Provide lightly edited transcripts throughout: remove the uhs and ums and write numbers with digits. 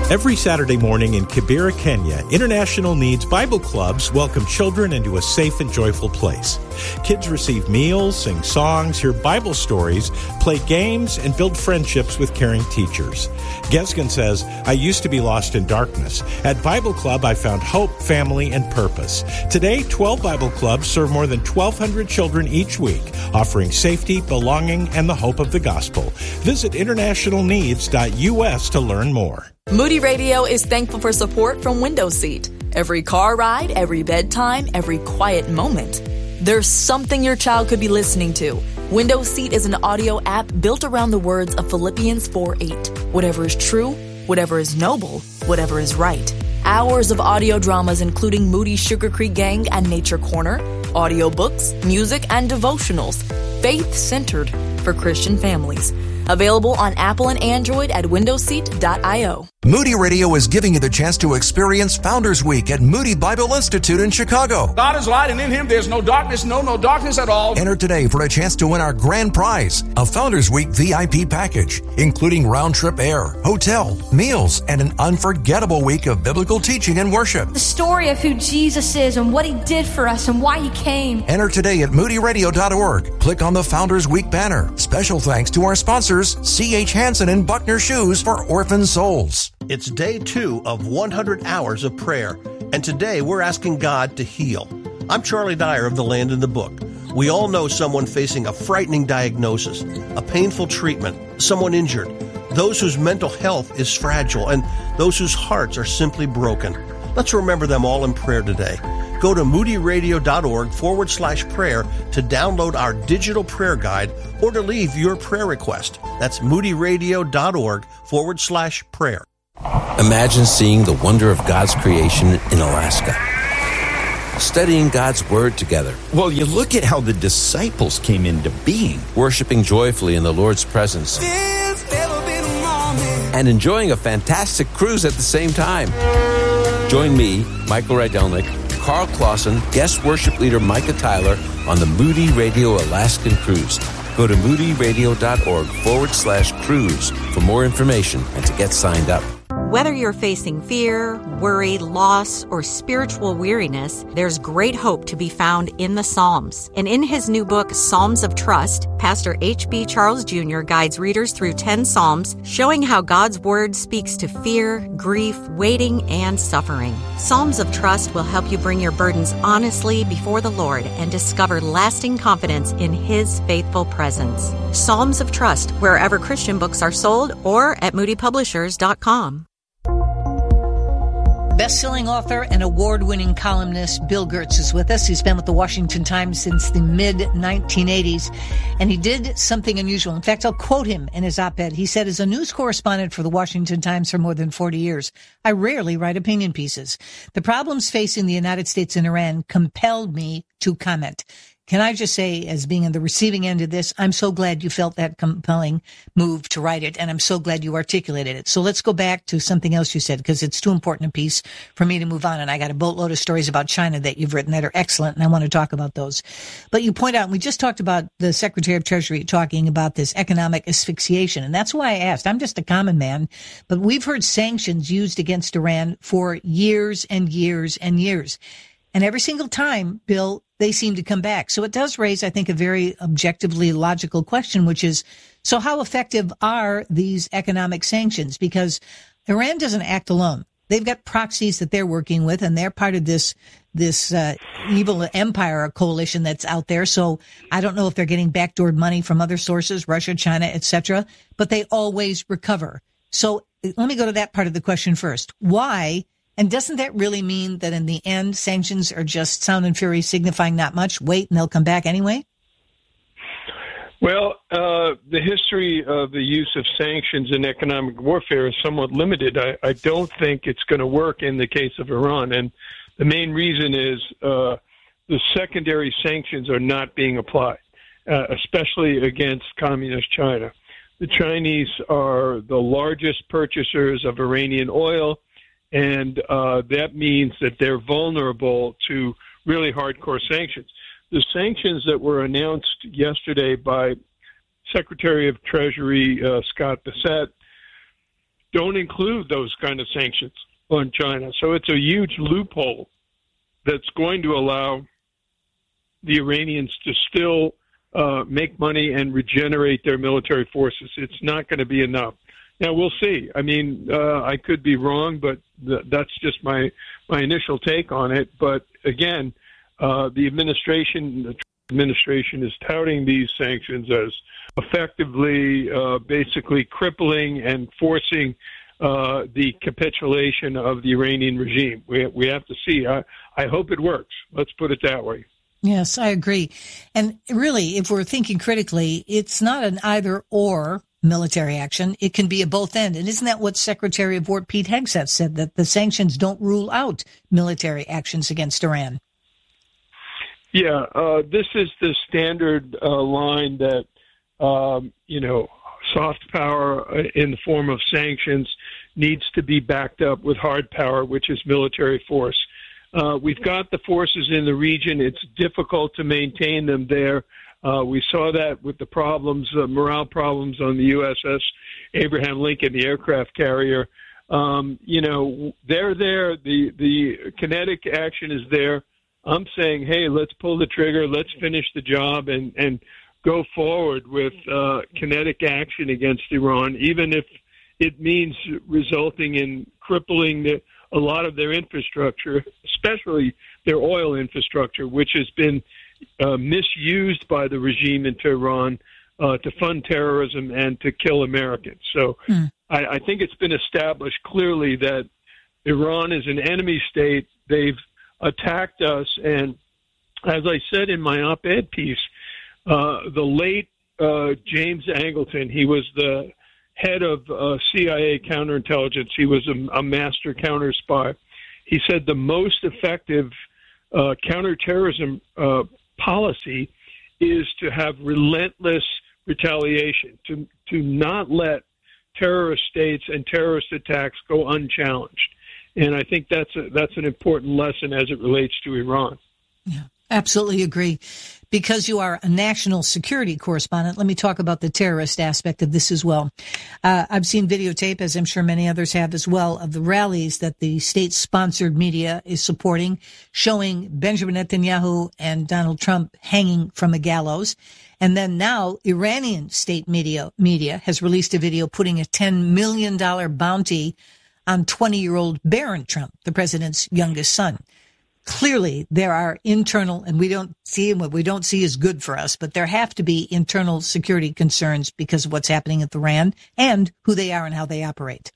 Every Saturday morning in Kibera, Kenya, International Needs Bible Clubs welcome children into a safe and joyful place. Kids receive meals, sing songs, hear Bible stories, play games, and build friendships with caring teachers. Gesgen says, I used to be lost in darkness. At Bible Club, I found hope, family, and purpose. Today, 12 Bible Clubs serve more than 1,200 children each week, offering safety, belonging, and the hope of the gospel. Visit internationalneeds.us to learn more. Moody Radio is thankful for support from Window Seat. Every car ride, every bedtime, every quiet moment. There's something your child could be listening to. Window Seat is an audio app built around the words of Philippians 4:8. Whatever is true, whatever is noble, whatever is right. Hours of audio dramas including Moody's Sugar Creek Gang and Nature Corner, audiobooks, music, and devotionals. Faith-centered for Christian families. Available on Apple and Android at windowseat.io. Moody Radio is giving you the chance to experience Founders Week at Moody Bible Institute in Chicago. God is light, and in Him there's no darkness, no darkness at all. Enter today for a chance to win our grand prize, a Founders Week VIP package, including round-trip air, hotel, meals, and an unforgettable week of biblical teaching and worship. The story of who Jesus is and what He did for us and why He came. Enter today at moodyradio.org. Click on the Founders Week banner. Special thanks to our sponsors, C.H. Hansen and Buckner Shoes for Orphan Souls. It's day 2 of 100 hours of prayer, and today we're asking God to heal. I'm Charlie Dyer of The Land in the Book. We all know someone facing a frightening diagnosis, a painful treatment, someone injured, those whose mental health is fragile, and those whose hearts are simply broken. Let's remember them all in prayer today. Go to moodyradio.org/prayer to download our digital prayer guide or to leave your prayer request. That's moodyradio.org/prayer. Imagine seeing the wonder of God's creation in Alaska. Studying God's Word together. Well, you look at how the disciples came into being. Worshiping joyfully in the Lord's presence. And enjoying a fantastic cruise at the same time. Join me, Michael Rydelnik, Carl Clausen, guest worship leader Micah Tyler on the Moody Radio Alaskan Cruise. Go to moodyradio.org/cruise for more information and to get signed up. Whether you're facing fear, worry, loss, or spiritual weariness, there's great hope to be found in the Psalms. And in his new book, Psalms of Trust, Pastor H.B. Charles Jr. guides readers through 10 Psalms, showing how God's Word speaks to fear, grief, waiting, and suffering. Psalms of Trust will help you bring your burdens honestly before the Lord and discover lasting confidence in His faithful presence. Psalms of Trust, wherever Christian books are sold or at moodypublishers.com. Best-selling author and award-winning columnist Bill Gertz is with us. He's been with the Washington Times since the mid-1980s, and he did something unusual. In fact, I'll quote him in his op-ed. He said, as a news correspondent for the Washington Times for more than 40 years, I rarely write opinion pieces. The problems facing the United States and Iran compelled me to comment. Can I just say, as being on the receiving end of this, I'm so glad you felt that compelling move to write it, and I'm so glad you articulated it. So let's go back to something else you said, because it's too important a piece for me to move on, and I got a boatload of stories about China that you've written that are excellent, and I want to talk about those. But you point out, and we just talked about the Secretary of Treasury talking about this economic asphyxiation, and that's why I asked. I'm just a common man, but we've heard sanctions used against Iran for years and years and years. And every single time, Bill, they seem to come back. So it does raise, I think, a very objectively logical question, which is, so how effective are these economic sanctions? Because Iran doesn't act alone. They've got proxies that they're working with, and they're part of this evil empire coalition that's out there. So I don't know if they're getting backdoored money from other sources, Russia, China, etc., but they always recover. So let me go to that part of the question first. Why? And doesn't that really mean that in the end, sanctions are just sound and fury signifying not much? Wait, and they'll come back anyway? Well, the history of the use of sanctions in economic warfare is somewhat limited. I don't think it's going to work in the case of Iran. And the main reason is the secondary sanctions are not being applied, especially against communist China. The Chinese are the largest purchasers of Iranian oil, and that means that they're vulnerable to really hardcore sanctions. The sanctions that were announced yesterday by Secretary of Treasury Scott Bessent don't include those kind of sanctions on China. So it's a huge loophole that's going to allow the Iranians to still make money and regenerate their military forces. It's not going to be enough. Now, we'll see. I mean, I could be wrong, but that's just my initial take on it. But again, the administration is touting these sanctions as effectively basically crippling and forcing the capitulation of the Iranian regime. We have to see. I hope it works. Let's put it that way. Yes, I agree. And really, if we're thinking critically, it's not an either-or military action. It can be a both end. And isn't that what Secretary of War Pete Hegseth said, that the sanctions don't rule out military actions against Iran? Yeah, this is the standard line that, soft power in the form of sanctions needs to be backed up with hard power, which is military force. We've got the forces in the region. It's difficult to maintain them there. We saw that with the problems, morale problems on the USS Abraham Lincoln, the aircraft carrier. They're there. The kinetic action is there. I'm saying, hey, let's pull the trigger. Let's finish the job and go forward with kinetic action against Iran, even if it means resulting in crippling a lot of their infrastructure, especially their oil infrastructure, which has been misused by the regime in Tehran to fund terrorism and to kill Americans. So I think it's been established clearly that Iran is an enemy state. They've attacked us. And as I said in my op-ed piece, the late James Angleton, he was the head of CIA counterintelligence. He was a master counter spy. He said the most effective counterterrorism policy is to have relentless retaliation, to not let terrorist states and terrorist attacks go unchallenged. And I think that's an important lesson as it relates to Iran. Yeah, absolutely agree. Because you are a national security correspondent, let me talk about the terrorist aspect of this as well. I've seen videotape, as I'm sure many others have as well, of the rallies that the state-sponsored media is supporting, showing Benjamin Netanyahu and Donald Trump hanging from a gallows. And then now Iranian state media has released a video putting a $10 million bounty on 20-year-old Barron Trump, the president's youngest son. Clearly, there are internal, and we don't see what we don't see is good for us, but there have to be internal security concerns because of what's happening at the RAND and who they are and how they operate.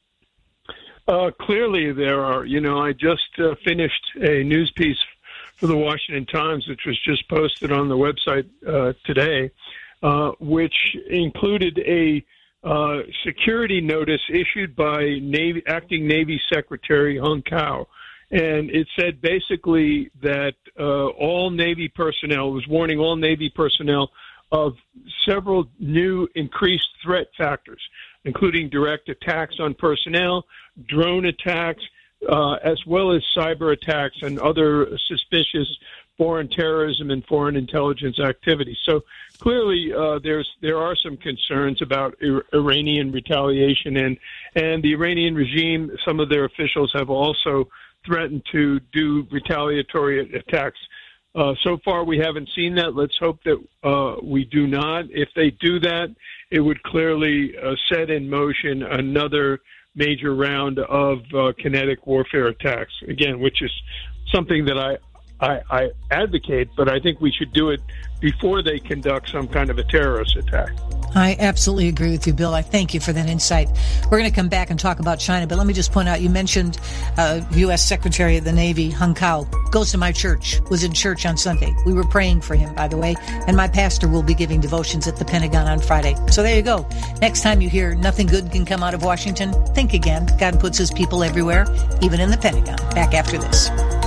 Clearly, there are. I just finished a news piece for the Washington Times, which was just posted on the website today, which included a security notice issued by Acting Navy Secretary Hung Kao. And it said basically that all Navy personnel, was warning all Navy personnel of several new increased threat factors, including direct attacks on personnel, drone attacks, as well as cyber attacks and other suspicious foreign terrorism and foreign intelligence activities. So clearly there are some concerns about Iranian retaliation, and the Iranian regime, some of their officials have also threatened to do retaliatory attacks. So far, we haven't seen that. Let's hope that we do not. If they do that, it would clearly set in motion another major round of kinetic warfare attacks, again, which is something that I advocate, but I think we should do it before they conduct some kind of a terrorist attack. I absolutely agree with you, Bill. I thank you for that insight. We're going to come back and talk about China, but let me just point out, you mentioned U.S. Secretary of the Navy, Hung Kao, goes to my church, was in church on Sunday. We were praying for him, by the way, and my pastor will be giving devotions at the Pentagon on Friday. So there you go. Next time you hear nothing good can come out of Washington, think again. God puts his people everywhere, even in the Pentagon. Back after this.